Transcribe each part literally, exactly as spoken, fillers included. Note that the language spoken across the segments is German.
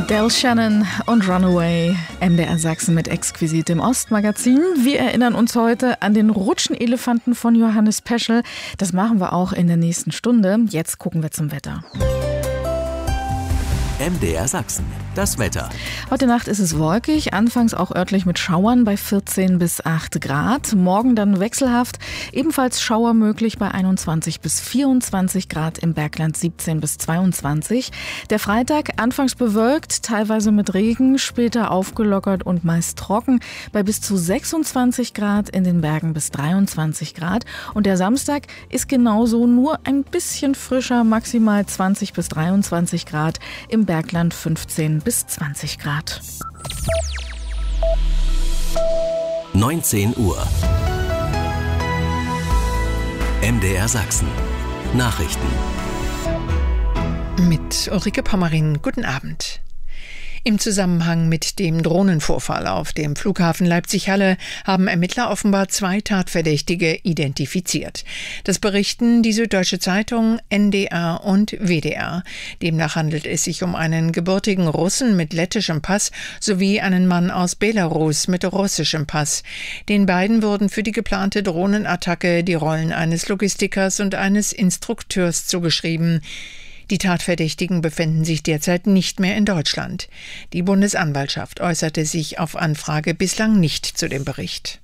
Del Shannon und Runaway, M D R Sachsen mit Exquisit im Ostmagazin. Wir erinnern uns heute an den Rutschenelefanten von Johannes Peschel. Das machen wir auch in der nächsten Stunde. Jetzt gucken wir zum Wetter. M D R Sachsen, das Wetter. Heute Nacht ist es wolkig, anfangs auch örtlich mit Schauern bei vierzehn bis acht Grad. Morgen dann wechselhaft, ebenfalls Schauer möglich bei einundzwanzig bis vierundzwanzig Grad, im Bergland siebzehn bis zweiundzwanzig. Der Freitag anfangs bewölkt, teilweise mit Regen, später aufgelockert und meist trocken bei bis zu sechsundzwanzig Grad, in den Bergen bis dreiundzwanzig Grad. Und der Samstag ist genauso, nur ein bisschen frischer, maximal zwanzig bis dreiundzwanzig Grad, im Bergland fünfzehn bis zwanzig Grad. neunzehn Uhr. M D R Sachsen. Nachrichten. Mit Ulrike Pommerin. Guten Abend. Im Zusammenhang mit dem Drohnenvorfall auf dem Flughafen Leipzig-Halle haben Ermittler offenbar zwei Tatverdächtige identifiziert. Das berichten die Süddeutsche Zeitung, N D R und W D R. Demnach handelt es sich um einen gebürtigen Russen mit lettischem Pass sowie einen Mann aus Belarus mit russischem Pass. Den beiden wurden für die geplante Drohnenattacke die Rollen eines Logistikers und eines Instrukteurs zugeschrieben. Die Tatverdächtigen befinden sich derzeit nicht mehr in Deutschland. Die Bundesanwaltschaft äußerte sich auf Anfrage bislang nicht zu dem Bericht.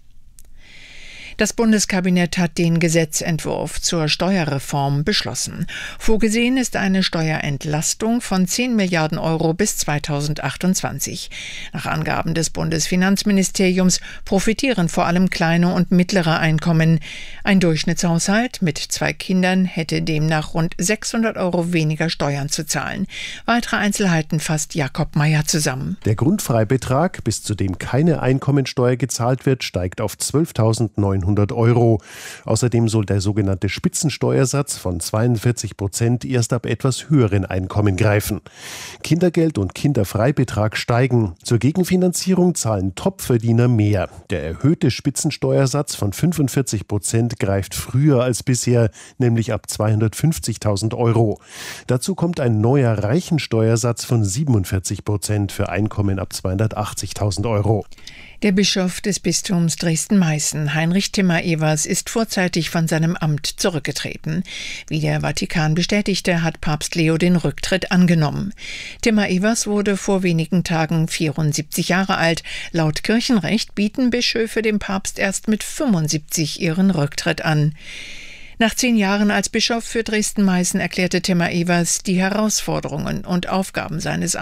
Das Bundeskabinett hat den Gesetzentwurf zur Steuerreform beschlossen. Vorgesehen ist eine Steuerentlastung von zehn Milliarden Euro bis zweitausendachtundzwanzig. Nach Angaben des Bundesfinanzministeriums profitieren vor allem kleine und mittlere Einkommen. Ein Durchschnittshaushalt mit zwei Kindern hätte demnach rund sechshundert Euro weniger Steuern zu zahlen. Weitere Einzelheiten fasst Jakob Meyer zusammen. Der Grundfreibetrag, bis zu dem keine Einkommensteuer gezahlt wird, steigt auf zwölftausendneunhundert Euro. Außerdem soll der sogenannte Spitzensteuersatz von zweiundvierzig Prozent erst ab etwas höheren Einkommen greifen. Kindergeld und Kinderfreibetrag steigen. Zur Gegenfinanzierung zahlen Topverdiener mehr. Der erhöhte Spitzensteuersatz von fünfundvierzig Prozent greift früher als bisher, nämlich ab zweihundertfünfzigtausend Euro. Dazu kommt ein neuer Reichensteuersatz von siebenundvierzig Prozent für Einkommen ab zweihundertachtzigtausend Euro. Der Bischof des Bistums Dresden-Meißen, Heinrich Timmer-Evers, ist vorzeitig von seinem Amt zurückgetreten. Wie der Vatikan bestätigte, hat Papst Leo den Rücktritt angenommen. Timmer-Evers wurde vor wenigen Tagen vierundsiebzig Jahre alt. Laut Kirchenrecht bieten Bischöfe dem Papst erst mit fünfundsiebzig ihren Rücktritt an. Nach zehn Jahren als Bischof für Dresden-Meißen erklärte Timmer-Evers die Herausforderungen und Aufgaben seines